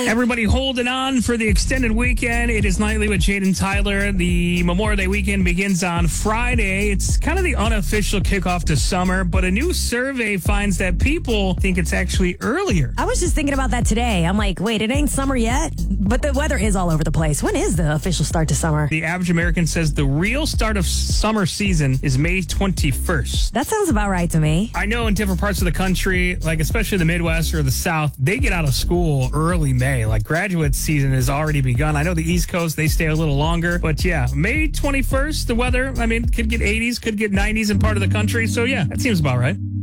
Everybody holding on for the extended weekend. It is Nightly with Jade and Tyler. The Memorial Day weekend begins on Friday. It's kind of the unofficial kickoff to summer, but a new survey finds that people think it's actually earlier. I was just thinking about that today. I'm like, wait, it ain't summer yet? But the weather is all over the place. When is the official start to summer? The average American says the real start of summer season is May 21st. That sounds about right to me. I know in different parts of the country, like especially the Midwest or the South, they get out of school early May. Like graduate season has already begun. I know the East Coast, they stay a little longer. But yeah, May 21st, the weather, I mean, could get 80s, could get 90s in part of the country. So yeah, that seems about right.